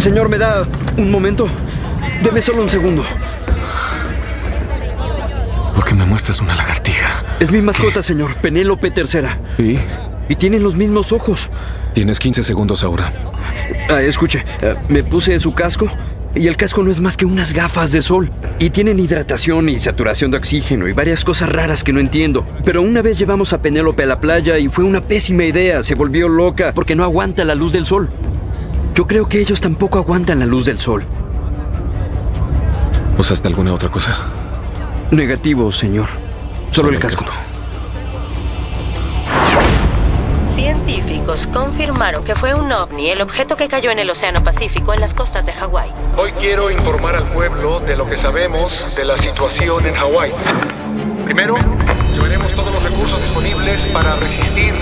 Señor, ¿me da un momento? Deme solo un segundo. ¿Por qué me muestras una lagartija? Es mi mascota, señor. Penélope III. Y tienen los mismos ojos. Tienes 15 segundos ahora. Escuche, me puse su casco y el casco no es más que unas gafas de sol. Y tienen hidratación y saturación de oxígeno y varias cosas raras que no entiendo. Pero una vez llevamos a Penélope a la playa y fue una pésima idea. Se volvió loca porque no aguanta la luz del sol. Yo creo que ellos tampoco aguantan la luz del sol. ¿Usaste alguna otra cosa? Negativo, señor. Solo el casco. Científicos confirmaron que fue un ovni, el objeto que cayó en el Océano Pacífico en las costas de Hawái. Hoy quiero informar al pueblo de lo que sabemos de la situación en Hawái. Primero, llevaremos todos los recursos disponibles para resistir.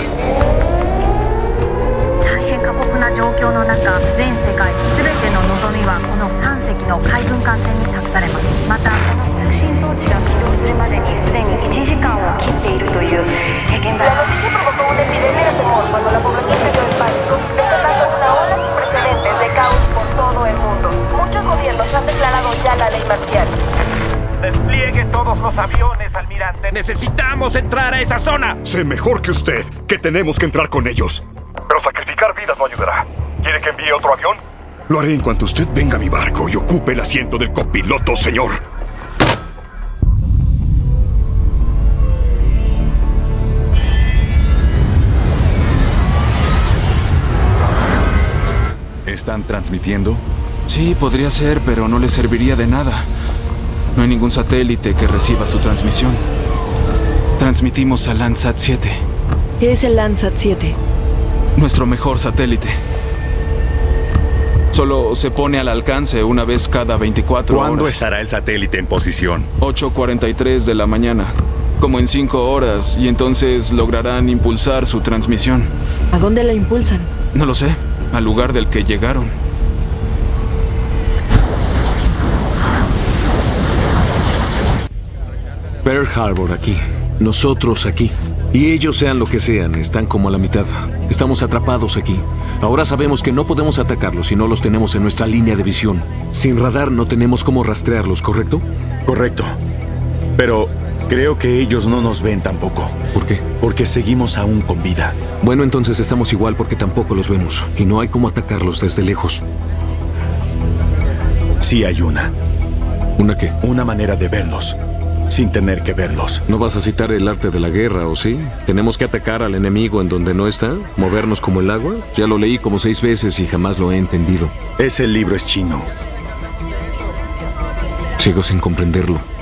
大変過酷な状況の中、全世界すべての望みはこの3隻の海軍艦船に託されます。また、この通信装置が起動するまでにすでに1時間を切っているという現在。La noticia provocó una epidemia de temor cuando la población cayó en pánico, detonando una ola sin precedentes de caos por todo el mundo. Muchos gobiernos han declarado ya la ley marcial. Despliegue todos los aviones, almirante. ¡Necesitamos entrar a esa zona! Sé mejor que usted que tenemos que entrar con ellos. Pero sacrificar vidas no ayudará. ¿Quiere que envíe otro avión? Lo haré en cuanto usted venga a mi barco y ocupe el asiento del copiloto, señor. ¿Están transmitiendo? Sí, podría ser, pero no les serviría de nada. No hay ningún satélite que reciba su transmisión. Transmitimos a Landsat 7. ¿Qué es el Landsat 7? Nuestro mejor satélite. Solo se pone al alcance una vez cada 24 horas. ¿Cuándo estará el satélite en posición? 8:43 de la mañana. Como en 5 horas, y entonces lograrán impulsar su transmisión. ¿A dónde la impulsan? No lo sé. Al lugar del que llegaron. Pearl Harbor aquí. Nosotros aquí. Y ellos sean lo que sean, están como a la mitad. Estamos atrapados aquí. Ahora sabemos que no podemos atacarlos si no los tenemos en nuestra línea de visión. Sin radar no tenemos cómo rastrearlos, ¿correcto? Correcto. Pero creo que ellos no nos ven tampoco. ¿Por qué? Porque seguimos aún con vida. Bueno, entonces estamos igual porque tampoco los vemos. Y no hay cómo atacarlos desde lejos. Sí hay una. ¿Una qué? Una manera de verlos. Sin tener que verlos. ¿No vas a citar el arte de la guerra, o sí? ¿Tenemos que atacar al enemigo en donde no está? ¿Movernos como el agua? Ya lo leí como 6 veces y jamás lo he entendido. Ese libro es chino. Sigo sin comprenderlo.